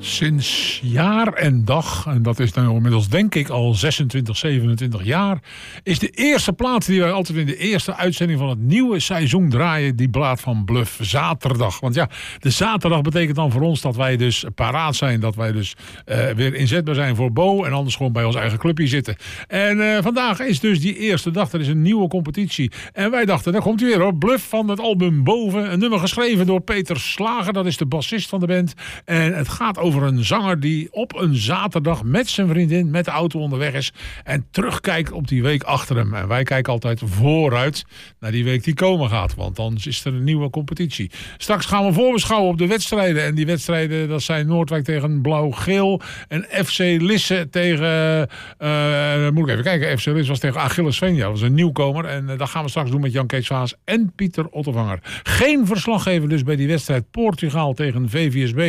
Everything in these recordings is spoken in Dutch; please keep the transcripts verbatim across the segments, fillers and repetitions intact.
Sinds jaar en dag, en dat is nu inmiddels denk ik al zesentwintig, zevenentwintig jaar, is de eerste plaat die wij altijd in de eerste uitzending van het nieuwe seizoen draaien, die plaat van Bluff, Zaterdag. Want ja, de zaterdag betekent dan voor ons dat wij dus paraat zijn, dat wij dus uh, weer inzetbaar zijn voor Bo en anders gewoon bij ons eigen clubje zitten. En uh, vandaag is dus die eerste dag, er is een nieuwe competitie. En wij dachten, daar komt hij weer hoor, Bluff van het album Boven. Een nummer geschreven door Peter Slager, dat is de bassist van de band. En het gaat over een zanger die op een zaterdag met zijn vriendin met de auto onderweg is en terugkijkt op die week achter hem. En wij kijken altijd vooruit naar die week die komen gaat, want dan is er een nieuwe competitie. Straks gaan we voorbeschouwen op de wedstrijden. En die wedstrijden, dat zijn Noordwijk tegen Blauw-Geel en F C Lisse tegen uh, moet ik even kijken, F C Lisse was tegen Achillesveen. Ja, dat was een nieuwkomer. En uh, dat gaan we straks doen met Jan Kees Vaas en Pieter Ottevanger. Geen verslaggever dus bij die wedstrijd Portugal tegen V V S B.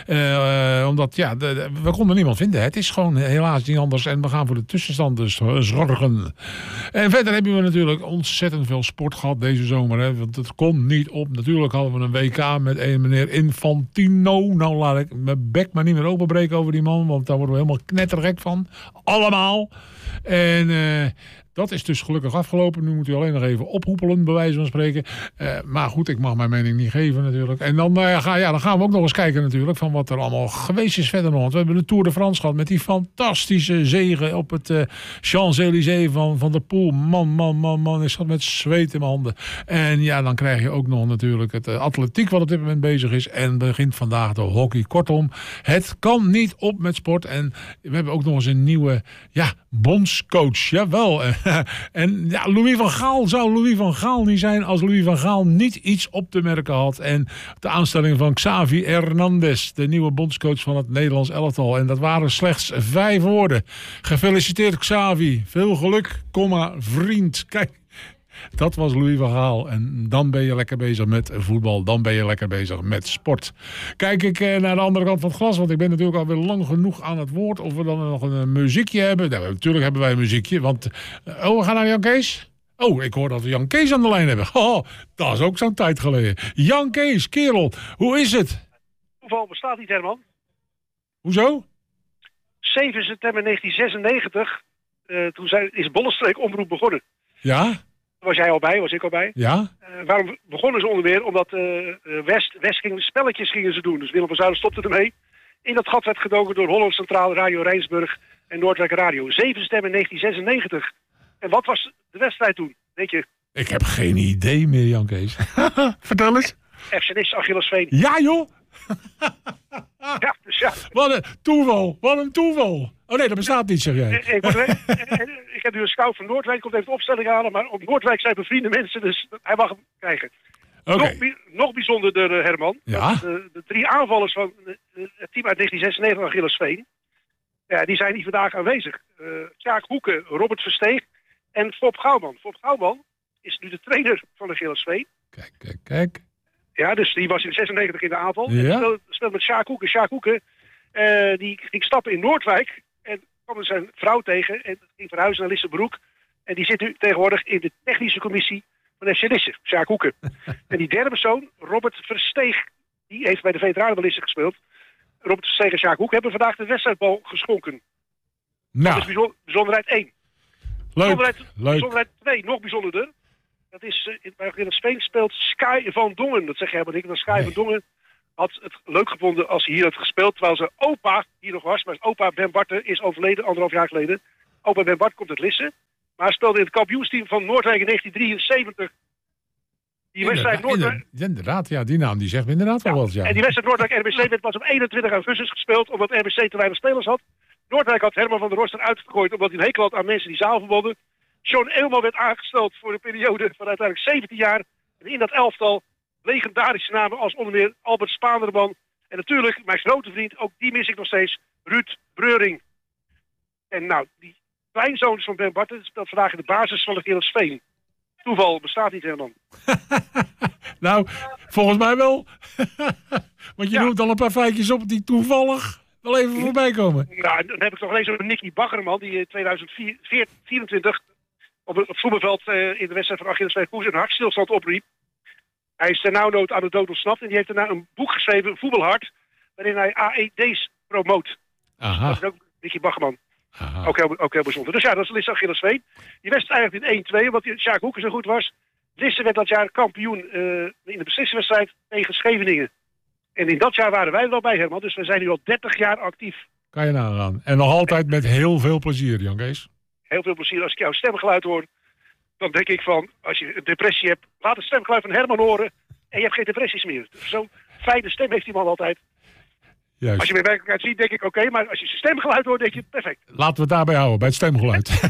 Uh, omdat, ja, de, de, we konden niemand vinden. Het is gewoon helaas niet anders. En we gaan voor de tussenstand dus zorgen. En verder hebben we natuurlijk ontzettend veel sport gehad deze zomer. Hè, want het komt niet op. Natuurlijk hadden we een W K met een meneer Infantino. Nou laat ik mijn bek maar niet meer openbreken over die man. Want daar worden we helemaal knettergek van. Allemaal. En uh, dat is dus gelukkig afgelopen. Nu moet u alleen nog even ophoepelen, bij wijze van spreken. Uh, maar goed, ik mag mijn mening niet geven natuurlijk. En dan, uh, ga, ja, dan gaan we ook nog eens kijken natuurlijk van wat er allemaal geweest is verder nog. Want we hebben de Tour de France gehad met die fantastische zege op het uh, Champs-Élysées van, van de Poel. Man, man, man, man. Ik zat met zweet in mijn handen. En ja, dan krijg je ook nog natuurlijk het uh, atletiek wat op dit moment bezig is. En begint vandaag de hockey. Kortom, het kan niet op met sport. En we hebben ook nog eens een nieuwe, ja, bondscoach. Jawel. En ja, Louis van Gaal zou Louis van Gaal niet zijn als Louis van Gaal niet iets op te merken had. En de aanstelling van Xavi Hernandez, de nieuwe bondscoach van het Nederlands elftal. En dat waren slechts vijf woorden. Gefeliciteerd Xavi. Veel geluk, komma, vriend. Kijk. Dat was Louis van Gaal. En dan ben je lekker bezig met voetbal. Dan ben je lekker bezig met sport. Kijk ik eh, naar de andere kant van het glas. Want ik ben natuurlijk alweer lang genoeg aan het woord. Of we dan nog een, een muziekje hebben. Nou, natuurlijk hebben wij een muziekje. Want, uh, oh, we gaan naar Jan Kees. Oh, ik hoor dat we Jan Kees aan de lijn hebben. Oh, dat is ook zo'n tijd geleden. Jan Kees, kerel, hoe is het? Toeval bestaat niet, Herman. Hoezo? zeven september negentien zesennegentig. Uh, toen zijn, is Bollenstreek Omroep begonnen. Ja? Was jij al bij, was ik al bij. Ja? Uh, waarom begonnen ze onder meer? Omdat uh, West, West ging, spelletjes gingen ze doen. Dus Willem van Zuiden stopte ermee. In dat gat werd gedoken door Holland Centraal, Radio Rijnsburg en Noordwijk Radio. zeven september negentien zesennegentig. En wat was de wedstrijd toen, weet je? Ik heb geen idee meer, Jan Kees. Vertel eens. F C Lisse Achillesveen. Ja, joh! Ja, dus ja. Wat een toeval, wat een toeval. Oh nee, dat bestaat niet, zeg jij. Ik, ik, ik heb nu een scout van Noordwijk, komt even de opstelling halen, maar op Noordwijk zijn bevriende mensen, dus hij mag hem krijgen. Okay. Nog, nog bijzonderder, Herman. Ja? De, de drie aanvallers van het team uit negentien zesennegentig Achillesveen, ja, die zijn hier vandaag aanwezig. Uh, Sjaak Hoeken, Robert Versteeg en Fop Gouwman. Fop Gouwman is nu de trainer van Achillesveen. Kijk, kijk, kijk. Ja, dus die was in zesennegentig in de aanval. Ja? En speelde met Sjaak Hoeken. Sjaak Hoeken, uh, die ging stappen in Noordwijk en kwam er zijn vrouw tegen en ging verhuizen naar Lissebroek. En die zit nu tegenwoordig in de technische commissie van F C Lisse, Sjaak Hoeken. En die derde persoon, Robert Versteeg, die heeft bij de veteranen van Lisse gespeeld. Robert Versteeg en Sjaak Hoeken hebben vandaag de wedstrijdbal geschonken. Nou. Dat is bijzonder, bijzonderheid één. Leuk, bijzonderheid, leuk. bijzonderheid twee, nog bijzonderder. Dat is, uh, in, in het Speen speelt Sky van Dongen. Dat zeg je helemaal niet, want Sky nee. van Dongen had het leuk gevonden als hij hier had gespeeld. Terwijl zijn opa hier nog was. Maar zijn opa Ben Barten is overleden, anderhalf jaar geleden. Opa Ben Bart komt uit Lisse. Maar hij speelde in het kampioensteam van Noordwijk in negentien drieënzeventig. Die wedstrijd Noordwijk... Inderdaad, ja, die naam die zegt me inderdaad wel ja, wat, ja. En die wedstrijd Noordwijk R B C werd pas op eenentwintig augustus gespeeld, omdat R B C te weinig spelers had. Noordwijk had Herman van der Rost eruit gegooid, omdat hij een hekel had aan mensen die zaal verbonden. John Eelman werd aangesteld voor een periode van uiteindelijk zeventien jaar. En in dat elftal legendarische namen als onder meer Albert Spaanderman. En natuurlijk, mijn grote vriend, ook die mis ik nog steeds, Ruud Breuring. En nou, die kleinzoon van Ben Barten speelt vandaag in de basis van de Achillesveen. Toeval bestaat niet helemaal. Nou, volgens mij wel. Want je ja. noemt al een paar feitjes op die toevallig wel even voorbij komen. Nou, dan heb ik nog alleen zo'n Nicky Baggerman die in tweeduizend vierentwintig op het voetbalveld uh, in de wedstrijd van Achillesveen Koers een hartstilstand opriep. Hij is ternauwernood aan de dood ontsnapt en die heeft daarna een boek geschreven, Voetbalhart, waarin hij A E D's promoot. Aha. Dat is ook Nicky Baggerman. Aha. Ook heel, ook heel bijzonder. Dus ja, dat is Lisse Achillesveen. Die wedstrijd eigenlijk in één twee, omdat Sjaak Hoeken zo goed was. Lisse werd dat jaar kampioen uh, in de beslissingswedstrijd tegen Scheveningen. En in dat jaar waren wij er wel bij, Herman. Dus we zijn nu al dertig jaar actief. Kan je nagaan. En nog altijd met heel veel plezier, Jan Kees. Heel veel plezier. Als ik jouw stemgeluid hoor, dan denk ik van, als je een depressie hebt, laat het stemgeluid van Herman horen en je hebt geen depressies meer. Zo'n fijne stem heeft die man altijd. Juist. Als je hem in werkelijkheid ziet, denk ik oké, okay, maar als je zijn stemgeluid hoort, denk je perfect. Laten we het daarbij houden, bij het stemgeluid.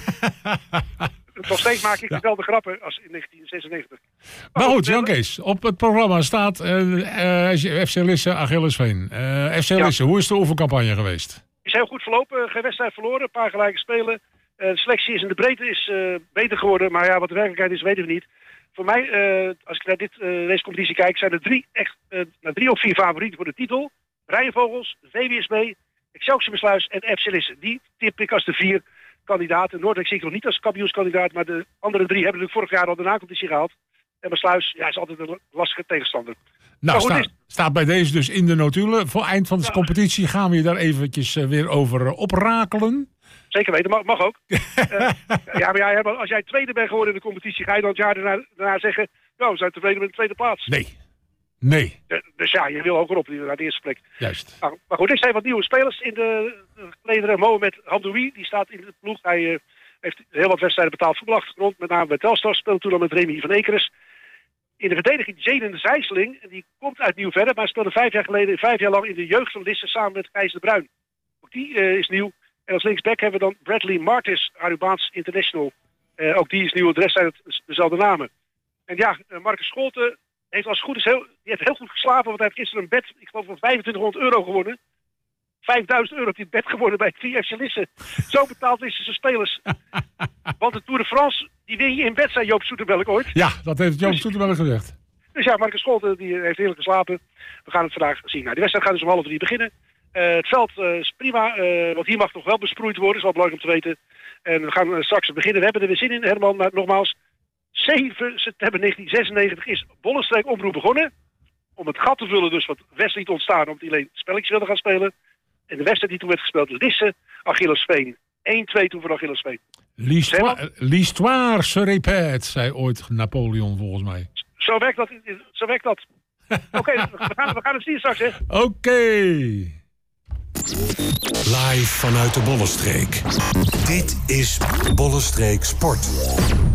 Nog steeds maak ik ja. dezelfde grappen als in negentien zesennegentig. Maar, maar goed, Jan Kees, op het programma staat uh, uh, F C Lisse Achillesveen. Uh, F C Lisse, ja. Hoe is de oefencampagne geweest? Is heel goed verlopen, geen wedstrijd verloren, een paar gelijke spelen. Uh, de selectie is in de breedte is uh, beter geworden, maar ja, wat de werkelijkheid is, weten we niet. Voor mij, uh, als ik naar dit, uh, deze competitie kijk, zijn er drie, echt, uh, nou, drie of vier favorieten voor de titel. Rijenvogels, V W S B, Excelsior Sluis en F C Lisse. Die tip ik als de vier kandidaten. Noordwijk zie ik nog niet als kampioenskandidaat, maar de andere drie hebben natuurlijk vorig jaar al de na-competitie gehaald. En Sluis, ja, is altijd een lastige tegenstander. Nou, goed, sta, is... staat bij deze dus in de notulen. Voor eind van de ja. competitie gaan we je daar eventjes uh, weer over uh, oprakelen. Zeker weten, mag, mag ook. uh, ja, maar ja, als jij tweede bent geworden in de competitie, ga je dan het jaar daarna, daarna zeggen, nou, we zijn tevreden met de tweede plaats. Nee. Nee. De, dus ja, je wil hogerop naar de eerste plek. Juist. Nou, maar goed, er zijn wat nieuwe spelers in de gelederen. Mohamed Hamdoui, die staat in de ploeg. Hij uh, heeft heel wat wedstrijden betaald voetbalachtergrond. Met name bij Telstar, speelde toen al met Remy van Ekeres. In de verdediging Jaden Zijsseling. Die komt uit Nieuw-Vennep, maar speelde vijf jaar geleden, vijf jaar lang in de jeugd van Lisse samen met Gijs de Bruin. Ook die uh, is nieuw. En als linksback hebben we dan Bradley Martis, Arubaans International. Uh, ook die is nieuw, de rest zijn het dezelfde namen. En ja, uh, Marcus Scholten heeft als het goed is heel, die heeft heel goed geslapen, want hij heeft gisteren een bed, ik geloof van vijfentwintighonderd euro gewonnen. vijfduizend euro heeft hij het bed gewonnen bij F C Lisse. Zo betaalt Lisse zijn spelers. Want de Tour de France, die win je in bed, zei Joop Soetemelk ooit. Ja, dat heeft Joop dus, Soetemelk gezegd. Dus ja, Marcus Scholten die heeft heerlijk geslapen. We gaan het vandaag zien. Nou, de wedstrijd gaat dus om half drie beginnen. Uh, het veld uh, is prima, uh, want hier mag nog wel besproeid worden, is wel belangrijk om te weten. En we gaan uh, straks beginnen. We hebben er weer zin in, Herman, maar nogmaals. zeven september negentien zesennegentig is Bollenstreek Omroep begonnen. Om het gat te vullen dus wat West liet ontstaan, omdat hij alleen spelletjes wilde gaan spelen. En de wedstrijd die toen werd gespeeld, Lisse, Achillesveen. één twee toen voor Achillesveen. L'histoire, l'histoire se répète, zei ooit Napoleon volgens mij. Zo werkt dat. Zo werkt dat. Oké, okay, we, gaan, we gaan het zien straks, hè. Oké. Okay. Live vanuit de Bollenstreek. Dit is Bollenstreek Sport.